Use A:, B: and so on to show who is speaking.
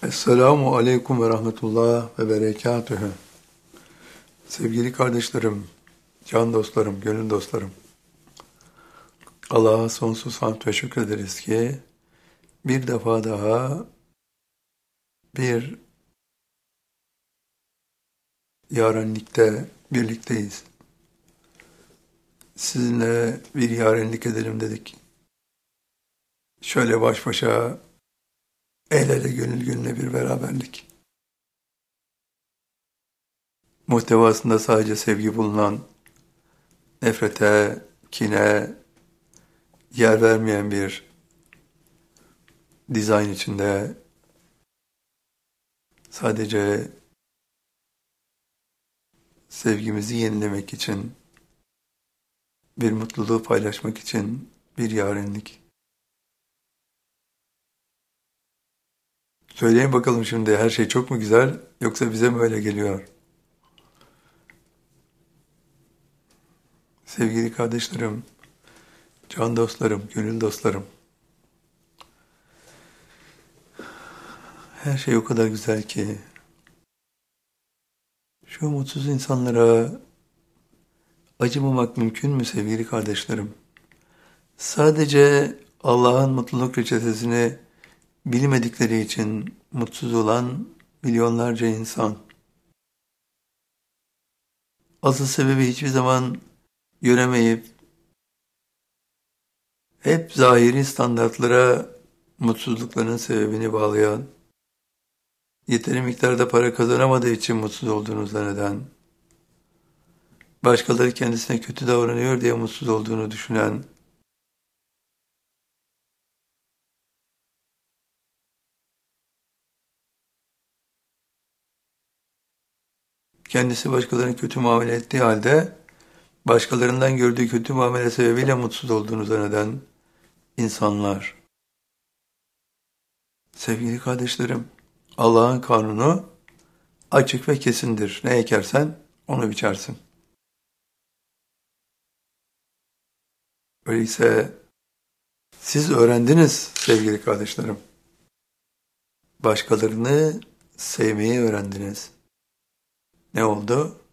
A: Esselamu aleyküm ve rahmetullah ve berekatühü. Sevgili kardeşlerim, can dostlarım, gönül dostlarım. Allah'a sonsuz hamd ve şükrederiz ki bir defa daha bir yarenlikte birlikteyiz. Sizinle bir yarenlik edelim dedik. Şöyle baş başa, el ele gönül gönüle bir beraberlik. Muhtevasında sadece sevgi bulunan, nefrete, kine yer vermeyen bir dizayn içinde sadece sevgimizi yenilemek için, bir mutluluğu paylaşmak için bir yarenlik. Söyleyin bakalım şimdi, her şey çok mu güzel yoksa bize mi öyle geliyor? Sevgili kardeşlerim, can dostlarım, gönül dostlarım. Her şey o kadar güzel ki şu mutsuz insanlara acımamak mümkün mü sevgili kardeşlerim? Sadece Allah'ın mutluluk reçetesini bilmedikleri için mutsuz olan milyonlarca insan. Asıl sebebi hiçbir zaman göremeyip hep zahiri standartlara mutsuzluklarının sebebini bağlayan, yeteri miktarda para kazanamadığı için mutsuz olduğunu zanneden, başkaları kendisine kötü davranıyor diye mutsuz olduğunu düşünen, kendisi başkalarına kötü muamele ettiği halde, başkalarından gördüğü kötü muamele sebebiyle mutsuz olduğunu zanneden insanlar. Sevgili kardeşlerim, Allah'ın kanunu açık ve kesindir. Ne ekersen onu biçersin. Öyleyse siz öğrendiniz sevgili kardeşlerim. Başkalarını sevmeyi öğrendiniz. Ne oldu?